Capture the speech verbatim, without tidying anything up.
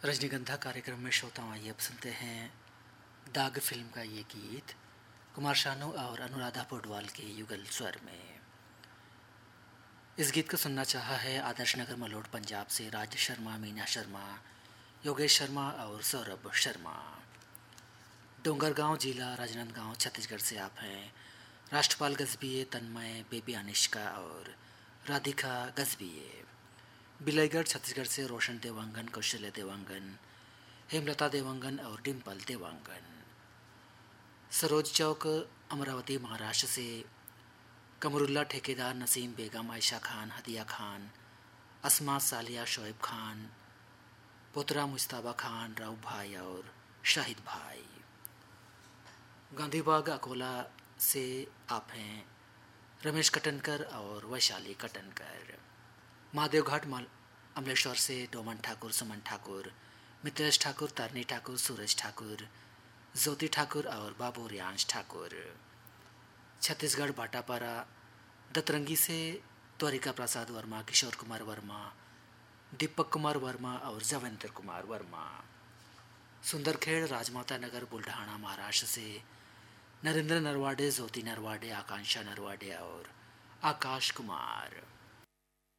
रजनीगंधा कार्यक्रम में श्रोताओं आइए अब सुनते हैं दाग फिल्म का ये गीत कुमार शानू और अनुराधा पौडवाल के युगल स्वर में। इस गीत को सुनना चाहा है आदर्श नगर मलोट पंजाब से राज शर्मा, मीना शर्मा, योगेश शर्मा और सौरभ शर्मा। डोंगरगांव जिला राजनांदगांव छत्तीसगढ़ से आप हैं राष्ट्रपाल गजबिये, तन्मय, बेबी अनिष्का और राधिका गजबिये। बिलाईगढ़ छत्तीसगढ़ से रोशन देवांगन, कौशल्य देवांगन, हेमलता देवांगन और डिम्पल देवांगन। सरोज चौक अमरावती महाराष्ट्र से कमरुल्ला ठेकेदार, नसीम बेगम, आयशा खान, हदिया खान, अस्मा सालिया, शोएब खान, पोतरा मुश्ताबा खान, राव भाई और शाहिद भाई। गांधीबाग अकोला से आप हैं रमेश कटनकर और वैशाली कटनकर। महादेव घाट अमलेश्वर से डोमन ठाकुर, सुमन ठाकुर, मित्रेश ठाकुर, तारनी ठाकुर, सूरज ठाकुर, ज्योति ठाकुर और बाबू रियांश ठाकुर। छत्तीसगढ़ बाटापारा दतरंगी से द्वारिका प्रसाद वर्मा, किशोर कुमार वर्मा, दीपक कुमार वर्मा और जवेंद्र कुमार वर्मा। सुंदरखेड़ राजमाता नगर बुल्ढाणा महाराष्ट्र से नरेंद्र नरवाडे, ज्योति नरवाडे, आकांक्षा नरवाडे और आकाश कुमार।